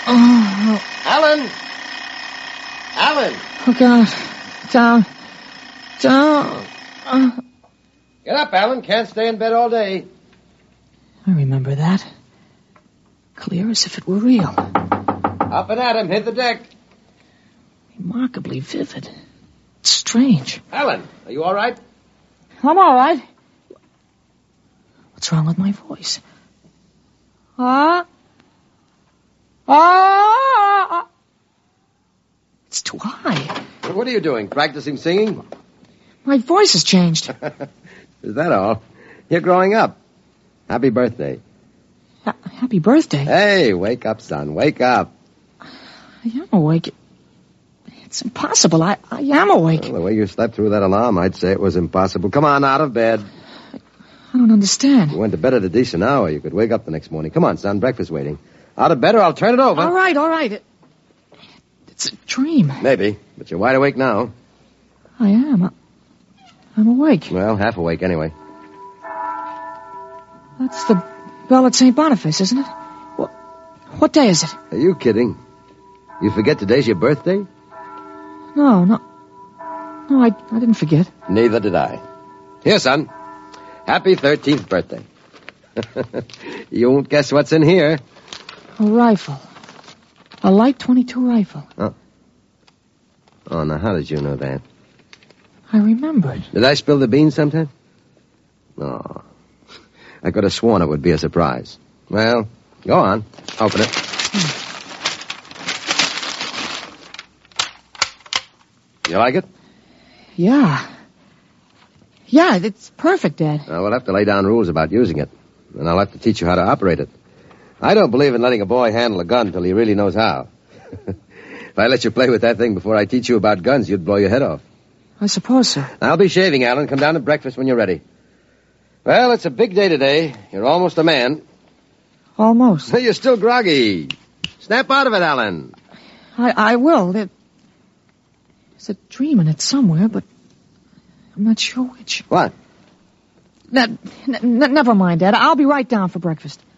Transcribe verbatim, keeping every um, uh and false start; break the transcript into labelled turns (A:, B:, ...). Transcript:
A: Oh.
B: Alan! Alan!
A: Oh, God. Down. Down. Uh.
B: Get up, Alan. Can't stay in bed all day.
A: I remember that. Clear as if it were real.
B: Up and at him. Hit the deck.
A: Remarkably vivid. It's strange.
B: Alan, are you all right?
A: I'm all right. What's wrong with my voice? Ah? Ah! It's too high.
B: What are you doing? Practicing singing?
A: My voice has changed.
B: Is that all? You're growing up. Happy birthday.
A: Ha- happy birthday?
B: Hey, wake up, son. Wake up.
A: I am awake. It's impossible. I, I am awake.
B: Well, the way you slept through that alarm, I'd say it was impossible. Come on, out of bed.
A: I don't understand.
B: You went to bed at a decent hour. You could wake up the next morning. Come on, son. Breakfast waiting. Out of bed or I'll turn it over.
A: All right, all right. It, it's a dream.
B: Maybe, but you're wide awake now.
A: I am. I, I'm awake.
B: Well, half awake anyway.
A: That's the bell at Saint Boniface, isn't it? What, what day is it?
B: Are you kidding? You forget today's your birthday?
A: No, no. No, I, I didn't forget.
B: Neither did I. Here, son. Happy thirteenth birthday. You won't guess what's in here.
A: A rifle. A light twenty-two rifle.
B: Oh. Oh, now how did you know that?
A: I remembered.
B: Did I spill the beans sometime? No. I could have sworn it would be a surprise. Well, go on. Open it. Hmm. You like it?
A: Yeah. Yeah, it's perfect, Dad.
B: Uh, we'll have to lay down rules about using it. And I'll have to teach you how to operate it. I don't believe in letting a boy handle a gun till he really knows how. If I let you play with that thing before I teach you about guns, you'd blow your head off.
A: I suppose so.
B: I'll be shaving, Alan. Come down to breakfast when you're ready. Well, it's a big day today. You're almost a man.
A: Almost.
B: You're still groggy. Snap out of it, Alan.
A: I, I will. There, there's a dream in it somewhere, but I'm not sure which.
B: What?
A: Ne- n- never mind, Dad. I'll be right down for breakfast.